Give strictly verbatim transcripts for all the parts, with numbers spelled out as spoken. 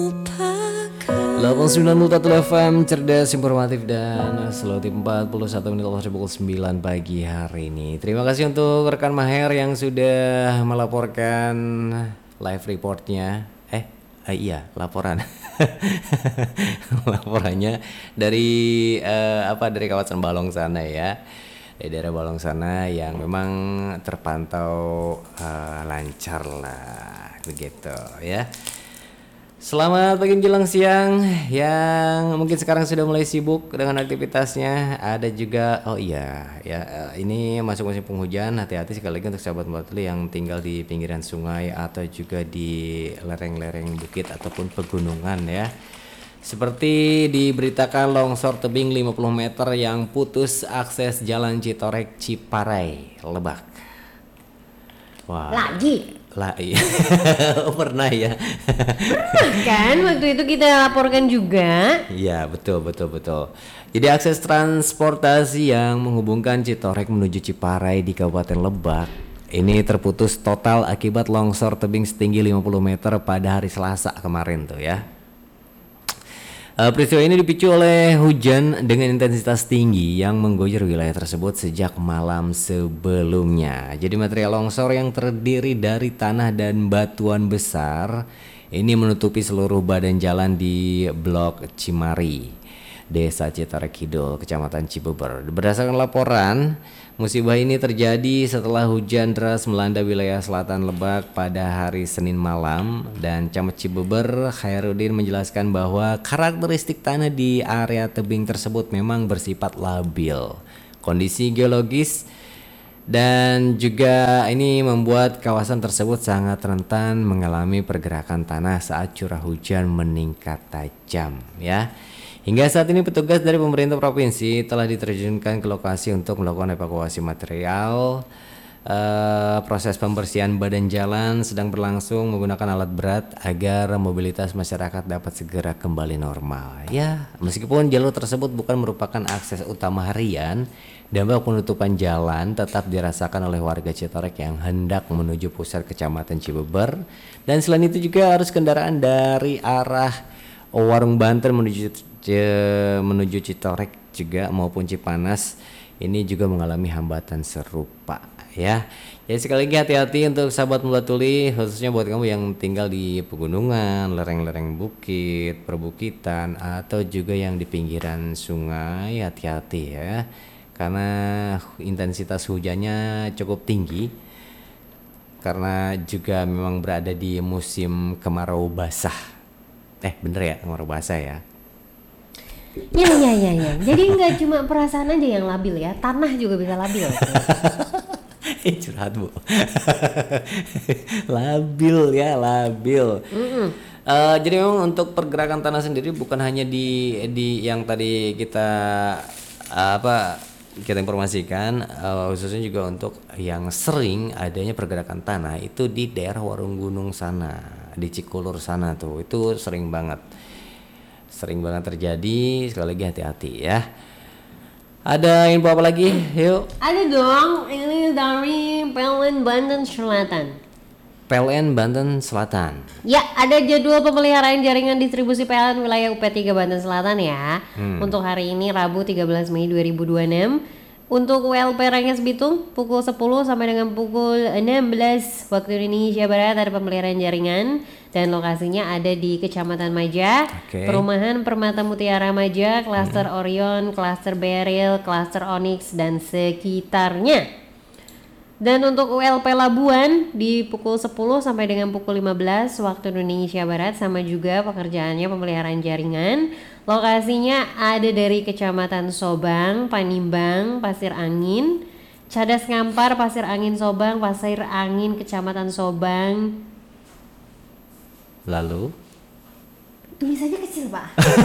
delapan puluh sembilan koma satu F M, cerdas, informatif, dan selotip empat puluh satu menit lepas pukul sembilan pagi hari ini. Terima kasih untuk rekan Maher yang sudah melaporkan live reportnya. Eh, eh iya, laporan. Laporannya dari eh, apa dari kawasan Balong sana ya. Dari daerah Balong sana yang memang terpantau eh, lancar lah begitu ya. Selamat pagi menjelang siang yang mungkin sekarang sudah mulai sibuk dengan aktivitasnya. Ada juga, oh iya ya, ini masuk musim penghujan, hati-hati sekali lagi untuk sahabat Batuli yang tinggal di pinggiran sungai atau juga di lereng-lereng bukit ataupun pegunungan ya. Seperti diberitakan longsor tebing lima puluh meter yang putus akses Jalan Citorek Ciparai, Lebak. Wah. Lagi? Lah iya. Pernah ya. Pernah kan waktu itu kita laporkan juga. Iya betul betul betul. Jadi akses transportasi yang menghubungkan Citorek menuju Ciparai di Kabupaten Lebak ini terputus total akibat longsor tebing setinggi lima puluh meter pada hari Selasa kemarin tuh ya. Uh, peristiwa ini dipicu oleh hujan dengan intensitas tinggi yang mengguyur wilayah tersebut sejak malam sebelumnya. Jadi material longsor yang terdiri dari tanah dan batuan besar ini menutupi seluruh badan jalan di Blok Cimari, Desa Citorek Kidul, Kecamatan Cibeber. Berdasarkan laporan, musibah ini terjadi setelah hujan deras melanda wilayah selatan Lebak pada hari Senin malam, dan Camat Cibeber Khairuddin menjelaskan bahwa karakteristik tanah di area tebing tersebut memang bersifat labil. Kondisi geologis dan juga ini membuat kawasan tersebut sangat rentan mengalami pergerakan tanah saat curah hujan meningkat tajam ya. Hingga saat ini petugas dari pemerintah provinsi telah diterjunkan ke lokasi untuk melakukan evakuasi material. Uh, proses pembersihan badan jalan sedang berlangsung menggunakan alat berat agar mobilitas masyarakat dapat segera kembali normal. Ya, meskipun jalur tersebut bukan merupakan akses utama harian, dampak penutupan jalan tetap dirasakan oleh warga Citorek yang hendak menuju pusat Kecamatan Cibeber, dan selain itu juga arus kendaraan dari arah Warung Banten menuju menuju Citorek juga maupun Cipanas ini juga mengalami hambatan serupa ya. Jadi sekali lagi hati-hati untuk sahabat Batuli, khususnya buat kamu yang tinggal di pegunungan, lereng-lereng bukit, perbukitan, atau juga yang di pinggiran sungai, hati-hati ya. Karena intensitas hujannya cukup tinggi, karena juga memang berada di musim kemarau basah. Eh bener ya, kemarau basah ya. Ya ya ya ya. Jadi nggak cuma perasaan aja yang labil ya, tanah juga bisa labil. Eh curhat bu. Labil ya, labil. Uh, jadi memang untuk pergerakan tanah sendiri bukan hanya di di yang tadi kita uh, apa kita informasikan, uh, khususnya juga untuk yang sering adanya pergerakan tanah itu di daerah Warung Gunung sana, di Cikulur sana tuh, itu sering banget. Sering banget terjadi, sekali lagi hati-hati ya. Ada info apa lagi? Yuk. Ada dong, ini dari P L N Banten Selatan. P L N Banten Selatan. Ya, ada jadwal pemeliharaan jaringan distribusi P L N wilayah U P tiga Banten Selatan ya. Hmm. Untuk hari ini Rabu tiga belas Mei dua ribu dua puluh enam. Untuk W L P Rengas Bitung pukul sepuluh sampai dengan pukul enam belas waktu Indonesia Barat ada pemeliharaan jaringan, dan lokasinya ada di Kecamatan Maja, okay. Perumahan Permata Mutiara Maja, Klaster hmm. Orion, Klaster Beril, Klaster Onyx dan sekitarnya. Dan untuk U L P Labuan di pukul sepuluh sampai dengan pukul lima belas waktu Indonesia Barat, sama juga pekerjaannya pemeliharaan jaringan. Lokasinya ada dari Kecamatan Sobang, Panimbang, Pasir Angin, Cadas Ngampar, Pasir Angin Sobang, Pasir Angin, Kecamatan Sobang. Lalu? Tulisannya kecil pak.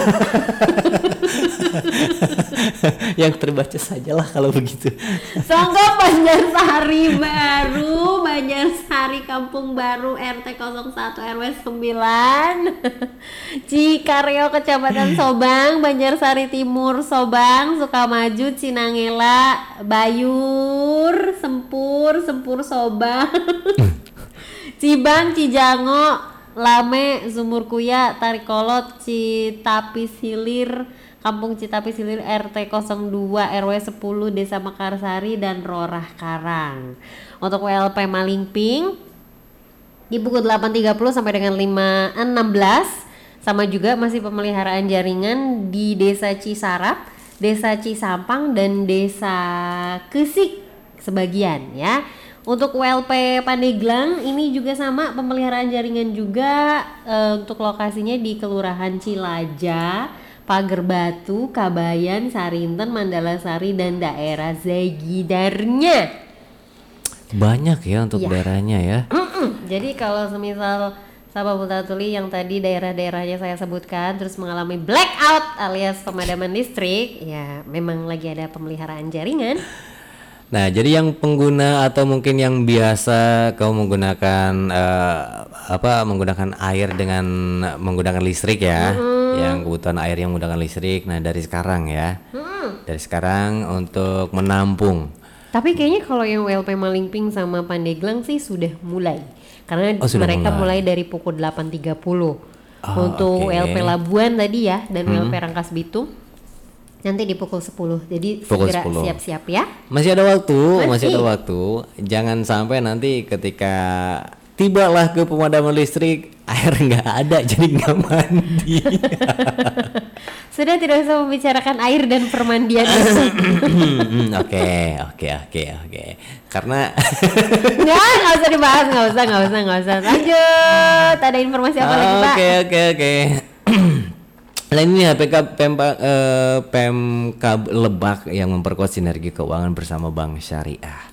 Yang terbaca sajalah kalau begitu. Songgo Banjarsari Baru, Banjarsari Kampung Baru R T nol satu R W sembilan, Cikaryo Kecamatan Sobang, Banjarsari Timur Sobang, Sukamaju, Cinangela, Bayur, Sempur, Sempur Sobang, Cibang, Cijango, Lame, Sumur Kuya, Tarikolot, Citapis Hilir, Kampung Citapis Hilir, R T nol dua R W sepuluh, Desa Mekarsari, dan Rorah Karang. Untuk W L P Malingping di pukul delapan tiga puluh sampai dengan lima enam belas, sama juga masih pemeliharaan jaringan di Desa Cisarap, Desa Cisampang, dan Desa Kesik sebagian ya. Untuk W L P Pandeglang ini juga sama pemeliharaan jaringan juga, e, untuk lokasinya di Kelurahan Cilaja, Pager Batu, Kabayan, Sarinten, Mandalasari, dan daerah sekitarnya. Banyak ya untuk Ya. daerahnya ya. Mm-mm. Jadi kalau semisal sahabat Multatuli yang tadi daerah-daerahnya saya sebutkan terus mengalami blackout alias pemadaman listrik, ya memang lagi ada pemeliharaan jaringan. Nah, jadi yang pengguna atau mungkin yang biasa kau menggunakan eh, apa menggunakan air dengan menggunakan listrik ya, mm-hmm. yang kebutuhan air yang menggunakan listrik. Nah, dari sekarang ya, mm. dari sekarang untuk menampung. Tapi kayaknya kalau yang W L P Malingping sama Pandeglang sih sudah mulai, karena Oh, sudah mereka mulai. mulai. dari pukul delapan tiga puluh. Oh, Untuk oke. W L P Labuan tadi ya, dan Hmm. W L P Rangkas Bitung nanti di pukul sepuluh. Jadi Pukul segera sepuluh. siap-siap ya. Masih ada waktu, masih. Masih. ada waktu. Jangan sampai nanti ketika tibalah ke pemadaman listrik air nggak ada, jadi nggak mandi. Sudah tidak usah membicarakan air dan permandian itu. Oke, oke, oke, oke. Karena Nggak, nggak usah dibahas, nggak usah, nggak usah, nggak usah. Lanjut, ada informasi apa lagi Pak? Oke, oke, oke. Lainnya P K Pempa, eh, Pemkab Lebak yang memperkuat sinergi keuangan bersama Bank Syariah.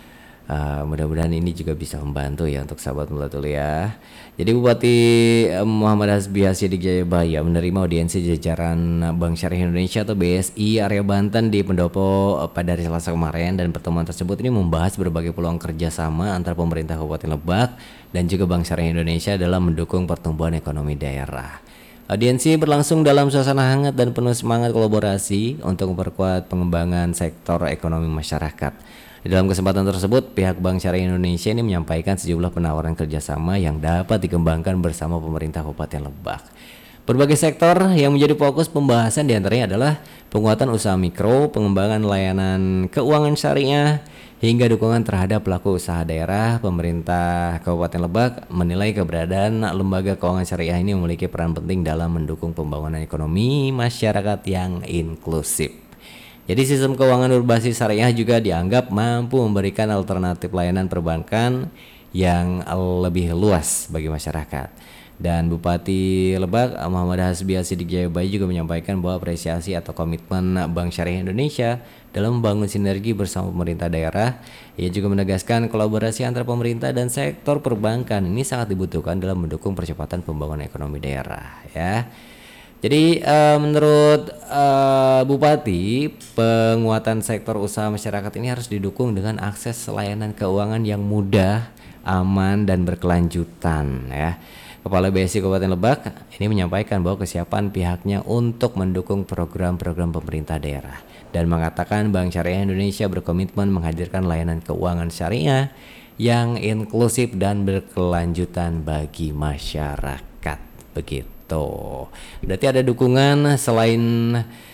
Uh, mudah-mudahan ini juga bisa membantu ya untuk sahabat Multatuli ya. Jadi Bupati eh, Muhammad Hasbi Hasidik Jayabaya menerima audiensi jajaran Bank Syariah Indonesia atau B S I area Banten di Pendopo eh, pada hari Selasa kemarin, dan pertemuan tersebut ini membahas berbagai peluang kerjasama antara pemerintah Kabupaten Lebak dan juga Bank Syariah Indonesia dalam mendukung pertumbuhan ekonomi daerah. Audiensi berlangsung dalam suasana hangat dan penuh semangat kolaborasi untuk memperkuat pengembangan sektor ekonomi masyarakat. Di dalam kesempatan tersebut, pihak Bank Syariah Indonesia ini menyampaikan sejumlah penawaran kerjasama yang dapat dikembangkan bersama pemerintah Kabupaten Lebak. Berbagai sektor yang menjadi fokus pembahasan diantaranya adalah penguatan usaha mikro, pengembangan layanan keuangan syariah, hingga dukungan terhadap pelaku usaha daerah. Pemerintah Kabupaten Lebak menilai keberadaan lembaga keuangan syariah ini memiliki peran penting dalam mendukung pembangunan ekonomi masyarakat yang inklusif. Jadi sistem keuangan berbasis syariah juga dianggap mampu memberikan alternatif layanan perbankan yang lebih luas bagi masyarakat. Dan Bupati Lebak Muhammad Hasbi Hasidik Jayabaya juga menyampaikan bahwa apresiasi atau komitmen Bank Syariah Indonesia dalam membangun sinergi bersama pemerintah daerah. Ia juga menegaskan kolaborasi antara pemerintah dan sektor perbankan ini sangat dibutuhkan dalam mendukung percepatan pembangunan ekonomi daerah ya. Jadi uh, menurut uh, Bupati, penguatan sektor usaha masyarakat ini harus didukung dengan akses layanan keuangan yang mudah, aman, dan berkelanjutan ya. Kepala B S I Kabupaten Lebak ini menyampaikan bahwa kesiapan pihaknya untuk mendukung program-program pemerintah daerah dan mengatakan Bank Syariah Indonesia berkomitmen menghadirkan layanan keuangan syariah yang inklusif dan berkelanjutan bagi masyarakat. Begitu. Berarti ada dukungan selain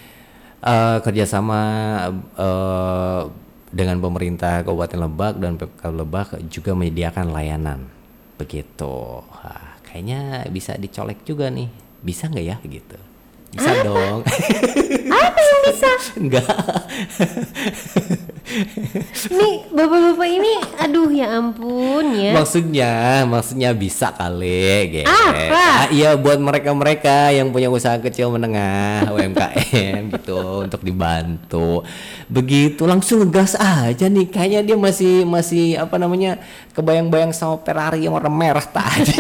uh, kerjasama uh, dengan pemerintah Kabupaten Lebak dan Pemkab Lebak juga menyediakan layanan. Begitu. Wah, kayaknya bisa dicolek juga nih. Bisa nggak ya gitu? Bisa apa? Dong. Apa yang bisa? Enggak. Nih bapak-bapak ini, aduh ya ampun ya. Maksudnya, maksudnya bisa kali, gitu. Apa? Ah, iya buat mereka-mereka yang punya usaha kecil menengah, U M K M gitu, untuk dibantu. Begitu langsung ngegas aja nih. Kayaknya dia masih masih apa namanya kebayang-bayang sama Ferrari yang warna merah tadi.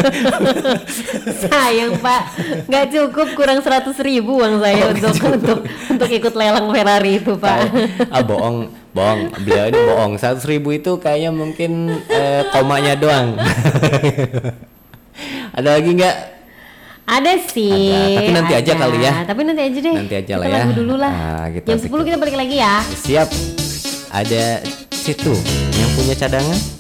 Sayang Pak, nggak cukup, kurang seratus ribu uang saya Oh, untuk untuk untuk ikut lelang Ferrari itu Pak. Ah bohong, bohong. Beliau ini bohong. Seratus ribu itu kayaknya mungkin eh, komanya doang. Ada lagi nggak? Ada sih. Ada, tapi nanti aja ada. kali ya. Tapi nanti aja deh. Nanti aja kita lah ya. lagu dulu lah. Nah, kita Jam sepuluh kita balik lagi ya. Siap. Ada situ yang punya cadangan.